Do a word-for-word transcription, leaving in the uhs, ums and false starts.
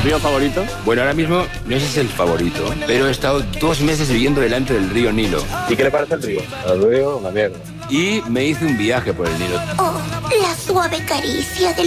¿Río favorito? Bueno, ahora mismo no sé si es el favorito, pero he estado dos meses viviendo delante del río Nilo. ¿Y qué le parece el río? El río, una mierda. Y me hice un viaje por el Nilo. Oh, la suave caricia de